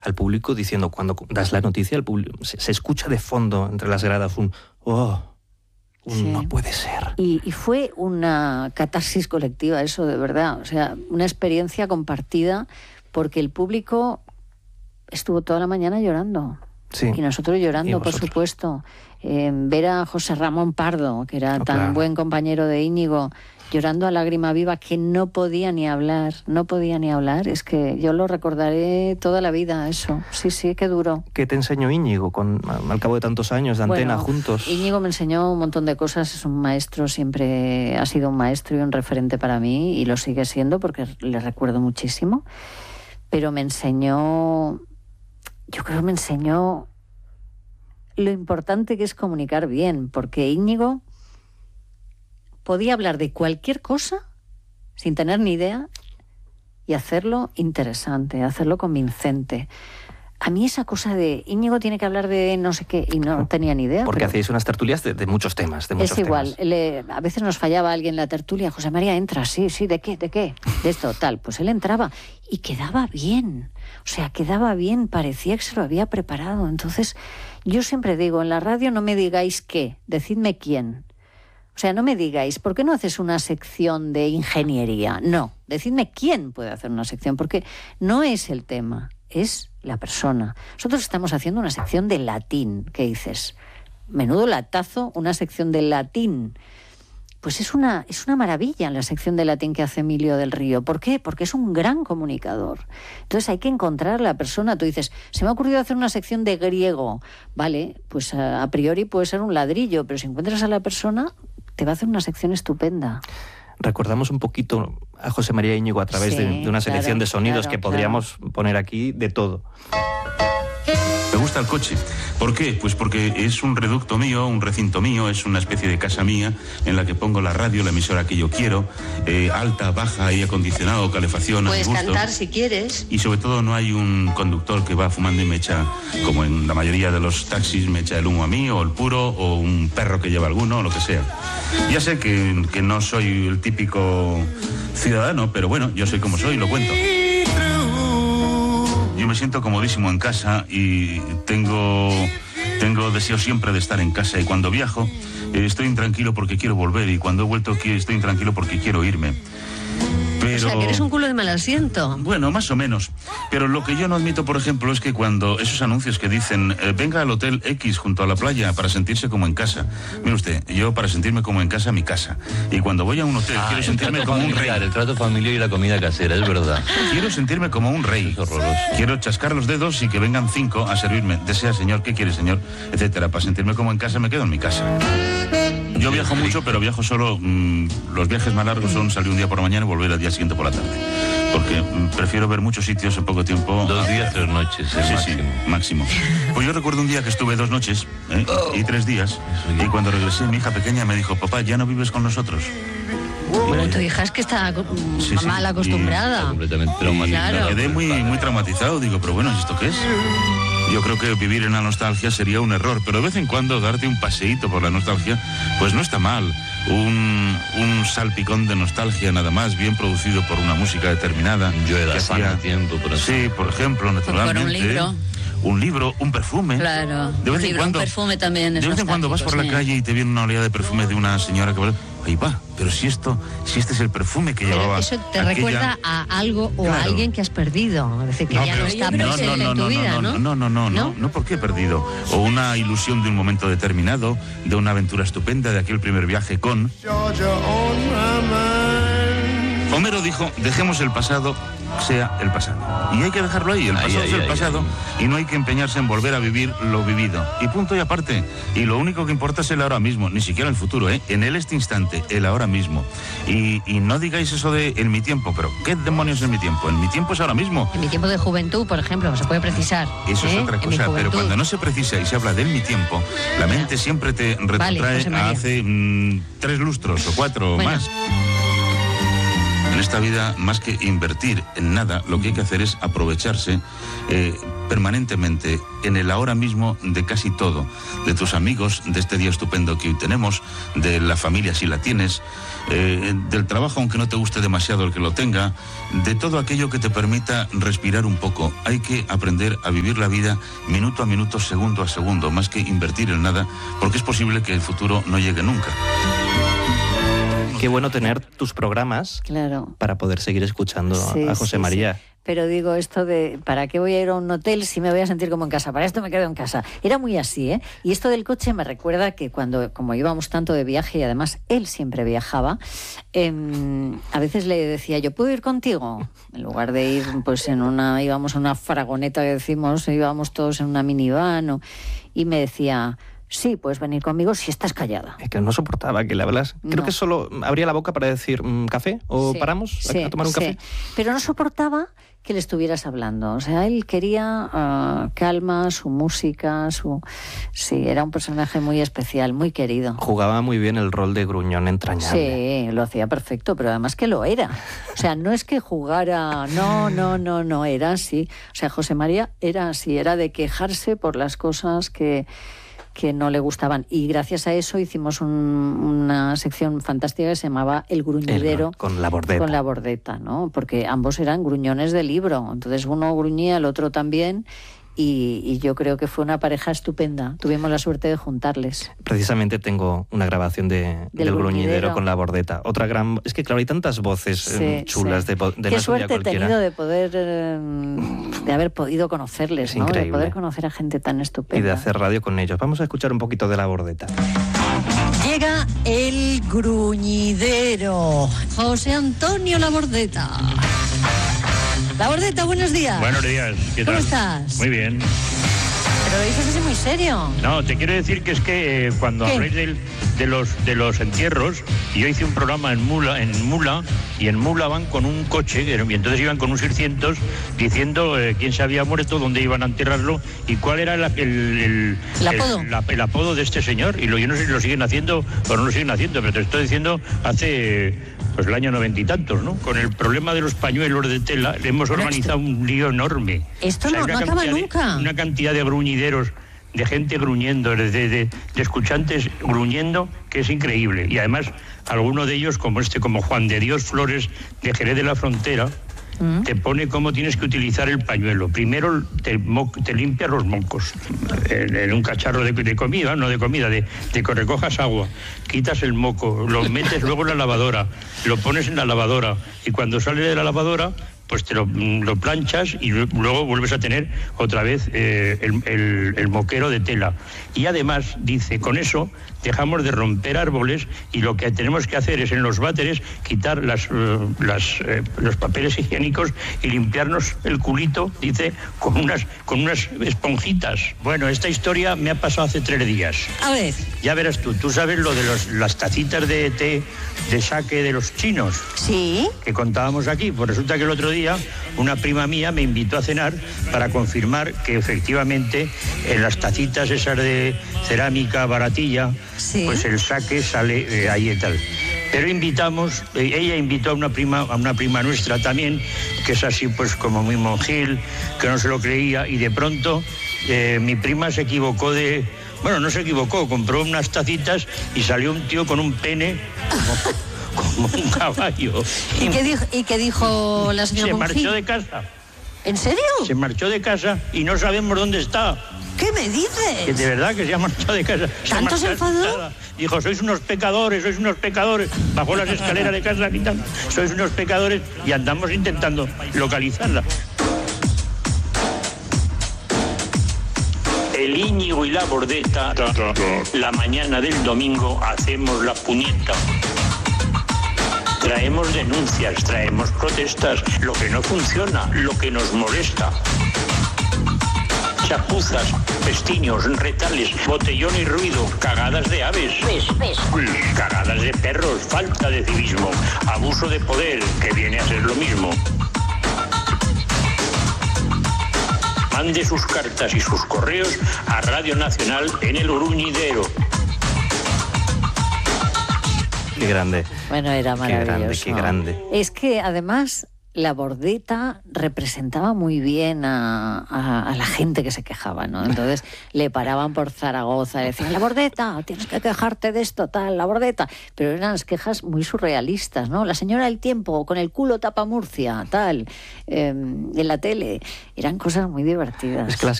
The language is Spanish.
al público diciendo, cuando das la noticia, el público, se escucha de fondo entre las gradas un Sí. no puede ser. Y fue una catarsis colectiva eso, de verdad. O sea, una experiencia compartida, porque el público estuvo toda la mañana llorando. Sí. Y nosotros llorando, por supuesto. Ver a José Ramón Pardo, que era tan buen compañero de Íñigo, llorando a lágrima viva, que no podía ni hablar. Es que yo lo recordaré toda la vida, eso. Sí, qué duro. ¿Qué te enseñó Íñigo al cabo de tantos años de antena juntos? Íñigo me enseñó un montón de cosas, es un maestro, siempre ha sido un maestro y un referente para mí, y lo sigue siendo porque le recuerdo muchísimo. Pero me enseñó lo importante que es comunicar bien, porque Íñigo podía hablar de cualquier cosa sin tener ni idea y hacerlo interesante, hacerlo convincente. A mí esa cosa de Íñigo tiene que hablar de no sé qué, y no tenía ni idea. Porque hacéis unas tertulias de muchos temas. Es igual, a veces nos fallaba alguien en la tertulia. José María, entra, sí, ¿de qué? De esto, tal. Pues él entraba y quedaba bien. O sea, quedaba bien, parecía que se lo había preparado. Entonces, yo siempre digo, en la radio no me digáis qué, decidme quién. O sea, no me digáis, ¿por qué no haces una sección de ingeniería? No, decidme quién puede hacer una sección, porque no es el tema, es la persona. Nosotros estamos haciendo una sección de latín. ¿Qué dices? Menudo latazo, una sección de latín. Pues es una maravilla la sección de latín que hace Emilio del Río. ¿Por qué? Porque es un gran comunicador. Entonces hay que encontrar a la persona. Tú dices, se me ha ocurrido hacer una sección de griego. Vale, pues a priori puede ser un ladrillo, pero si encuentras a la persona, te va a hacer una sección estupenda. Recordamos un poquito a José María Íñigo a través de una selección de sonidos que podríamos poner aquí de todo. Me gusta el coche. ¿Por qué? Pues porque es un reducto mío, un recinto mío, es una especie de casa mía en la que pongo la radio, la emisora que yo quiero, alta, baja, aire acondicionado, calefacción. Puedes cantar si quieres. Y sobre todo no hay un conductor que va fumando y me echa, como en la mayoría de los taxis, me echa el humo a mí, o el puro, o un perro que lleva alguno, o lo que sea. Ya sé que no soy el típico ciudadano, pero bueno, yo soy como soy, lo cuento. Yo me siento comodísimo en casa y tengo deseo siempre de estar en casa, y cuando viajo estoy intranquilo porque quiero volver, y cuando he vuelto aquí estoy intranquilo porque quiero irme. Pero... O sea, que eres un culo de mal asiento. Bueno, más o menos. Pero lo que yo no admito, por ejemplo, es que cuando esos anuncios que dicen venga al Hotel X junto a la playa para sentirse como en casa. Mire usted, yo para sentirme como en casa, mi casa. Y cuando voy a un hotel quiero sentirme como un rey. El trato familiar y la comida casera, es verdad. Quiero sentirme como un rey. Es horroroso. Quiero chascar los dedos y que vengan 5 a servirme. Desea, señor, ¿qué quiere, señor? Etcétera. Para sentirme como en casa me quedo en mi casa. Yo viajo mucho, pero viajo solo. Los viajes más largos son salir un día por la mañana y volver al día siguiente por la tarde. Porque prefiero ver muchos sitios en poco tiempo. 2 días, 3 noches, Sí, máximo. Pues yo recuerdo un día que estuve 2 noches y 3 días. Y cuando regresé, mi hija pequeña me dijo, papá, ¿ya no vives con nosotros? Bueno, tu hija es que está mal acostumbrada. Está completamente traumatizada. Claro. Quedé muy traumatizado. Digo, pero bueno, ¿y esto qué es? Yo creo que vivir en la nostalgia sería un error, pero de vez en cuando darte un paseíto por la nostalgia, pues no está mal. Un salpicón de nostalgia nada más, bien producido por una música determinada. Yo era fan de tiempo, por ejemplo. Sí, por ejemplo, naturalmente. Por un libro. Un libro, un perfume. Claro, de vez un en cuando, un perfume también es de vez en cuando vas por la calle y te viene una oleada de perfume de una señora que... Ahí va, pero si este es el perfume que llevaba... Eso te recuerda a algo o a alguien que has perdido. Es decir, que ya no está presente en tu vida, ¿no? No, porque he perdido. O una ilusión de un momento determinado, de una aventura estupenda, de aquel primer viaje con... Homero dijo, dejemos el pasado sea el pasado. Y hay que dejarlo ahí, el pasado es el pasado, y no hay que empeñarse en volver a vivir lo vivido. Y punto y aparte. Y lo único que importa es el ahora mismo, ni siquiera el futuro, en este instante, el ahora mismo. Y no digáis eso de en mi tiempo, pero ¿qué demonios es mi tiempo? En mi tiempo es ahora mismo. En mi tiempo de juventud, por ejemplo, se puede precisar. Eso es otra cosa, pero cuando no se precisa y se habla de en mi tiempo, la mente siempre te retrotrae a hace 3 lustros o 4 o más. En esta vida, más que invertir en nada, lo que hay que hacer es aprovecharse permanentemente en el ahora mismo de casi todo, de tus amigos, de este día estupendo que hoy tenemos, de la familia si la tienes, del trabajo aunque no te guste demasiado el que lo tenga, de todo aquello que te permita respirar un poco. Hay que aprender a vivir la vida minuto a minuto, segundo a segundo, más que invertir en nada, porque es posible que el futuro no llegue nunca. Qué bueno tener tus programas, claro, para poder seguir escuchando a José María. Sí. Pero digo esto de, ¿para qué voy a ir a un hotel si me voy a sentir como en casa? Para esto me quedo en casa. Era muy así, ¿eh? Y esto del coche me recuerda que como íbamos tanto de viaje, y además él siempre viajaba, a veces le decía yo, ¿puedo ir contigo? En lugar de ir, pues íbamos en una fragoneta que decimos, íbamos todos en una minivan, y me decía... Sí, puedes venir conmigo si estás callada. Es que no soportaba que le hablas. Creo que solo abría la boca para decir café o paramos a tomar un café. Pero no soportaba que le estuvieras hablando. O sea, él quería calma, su música, Sí, era un personaje muy especial, muy querido. Jugaba muy bien el rol de gruñón entrañable. Sí, lo hacía perfecto, pero además que lo era. O sea, no es que jugara... No, era así. O sea, José María era así, era de quejarse por las cosas que no le gustaban, y gracias a eso hicimos una sección fantástica que se llamaba El Gruñidero con la Bordeta, ¿no? Porque ambos eran gruñones de libro, entonces uno gruñía, el otro también, y yo creo que fue una pareja estupenda. Tuvimos la suerte de juntarles. Precisamente tengo una grabación del Gruñidero con la Bordeta. Otra gran... Es que claro, hay tantas voces chulas de Qué suerte he tenido de haber podido conocerles, ¿no? De poder conocer a gente tan estupenda. Y de hacer radio con ellos. Vamos a escuchar un poquito de la Bordeta. Llega el Gruñidero. José Antonio La Bordeta. La Bordeta, buenos días. Buenos días, ¿qué tal? ¿Cómo estás? Muy bien. Pero lo dices así muy serio. No, te quiero decir que es que cuando habláis de los entierros, yo hice un programa en Mula, y en Mula van con un coche, y entonces iban con un 600 diciendo quién se había muerto, dónde iban a enterrarlo y cuál era el apodo de este señor. Y yo no sé si lo siguen haciendo o no lo siguen haciendo, pero te estoy diciendo hace... pues el año 90 y tantos, ¿no? Con el problema de los pañuelos de tela, hemos organizado un lío enorme. Esto no acaba nunca. Una cantidad de gruñideros, de gente gruñendo, de escuchantes gruñendo, que es increíble. Y además, alguno de ellos, como Juan de Dios Flores, de Jerez de la Frontera, te pone cómo tienes que utilizar el pañuelo. Primero te limpias los mocos en un cacharro de comida, no de comida, de que recojas agua, quitas el moco, lo metes luego en la lavadora, lo pones en la lavadora, y cuando sale de la lavadora, pues te lo planchas y luego vuelves a tener otra vez el moquero de tela. Y además, dice, con eso dejamos de romper árboles, y lo que tenemos que hacer es en los váteres quitar los papeles higiénicos y limpiarnos el culito, dice, con unas esponjitas. Bueno, esta historia me ha pasado hace 3 días. A ver. Ya verás tú sabes lo de las tacitas de té de sake de los chinos. Sí. Que contábamos aquí. Pues resulta que el otro día una prima mía me invitó a cenar para confirmar que efectivamente en las tacitas esas de cerámica baratilla, sí, pues el sake sale ahí y tal. Pero ella invitó a una prima nuestra también, que es así pues como muy monjil, que no se lo creía, y de pronto mi prima se equivocó no se equivocó, compró unas tacitas y salió un tío con un pene como un caballo. ¿Y qué dijo la señora Monjil? Se marchó de casa. ¿En serio? Se marchó de casa y no sabemos dónde está. ¿Qué me dices? Que de verdad que se ha marchado de casa. ¿Tanto se enfadó? Dijo, sois unos pecadores. Bajó las escaleras de casa gritando, sois unos pecadores, y andamos intentando localizarla. El Íñigo y la Bordeta, la mañana del domingo hacemos la puñeta. Traemos denuncias, traemos protestas, lo que no funciona, lo que nos molesta. Chapuzas, pestiños, retales, botellón y ruido, cagadas de aves, cagadas de perros, falta de civismo, abuso de poder, que viene a ser lo mismo. Mande sus cartas y sus correos a Radio Nacional en El Gruñidero. Qué grande. Bueno, era maravilloso. Qué grande. Es que además la bordeta representaba muy bien a la gente que se quejaba, ¿no? Entonces le paraban por Zaragoza, le decían, la bordeta, tienes que quejarte de esto, tal, la bordeta. Pero eran las quejas muy surrealistas, ¿no? La señora del tiempo, con el culo tapa Murcia, tal, en la tele. Eran cosas muy divertidas. Es que las